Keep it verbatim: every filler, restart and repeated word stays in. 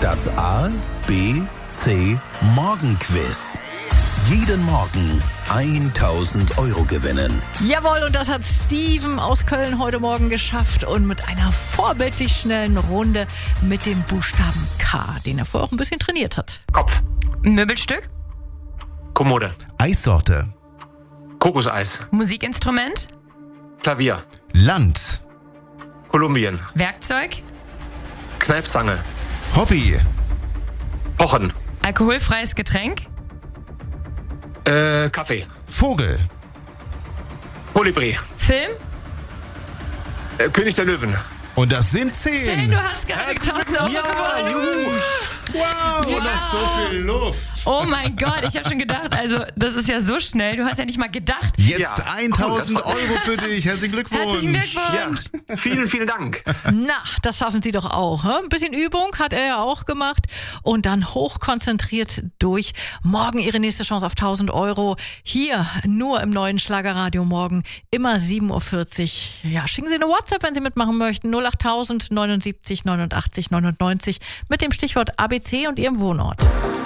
Das A, B, C Morgenquiz. Jeden Morgen tausend Euro gewinnen. Jawohl, und das hat Steven aus Köln heute Morgen geschafft und mit einer vorbildlich schnellen Runde mit dem Buchstaben K, den er vorher auch ein bisschen trainiert hat. Kopf. Möbelstück, Kommode. Eissorte. Kokoseis. Musikinstrument, Klavier. Land. Kolumbien. Werkzeug, Kneifzange. Hobby. Pochen. alkoholfreies Getränk, Äh, Kaffee. Vogel. Kolibri. Film. Äh, König der Löwen. Und das sind zehn. Zehn, du hast gerade tausend Euro gewonnen. juhu. Wow, Ja. das ist so viel Luft. Oh mein Gott, ich habe schon gedacht, also das ist ja so schnell. Du hast ja nicht mal gedacht. Jetzt Ja, tausend cool, das Euro für dich. Herzlichen Glückwunsch. Herzlichen Glückwunsch. Ja, vielen, vielen Dank. Na, das schaffen Sie doch auch. Hä? Ein bisschen Übung hat er ja auch gemacht und dann hochkonzentriert durch. Morgen Ihre nächste Chance auf tausend Euro. Hier nur im neuen Schlagerradio morgen, immer sieben Uhr vierzig. Ja, schicken Sie eine WhatsApp, wenn Sie mitmachen möchten. null acht tausend neunundsiebzig neunundachtzig neunundneunzig mit dem Stichwort A B C und Ihrem Wohnort.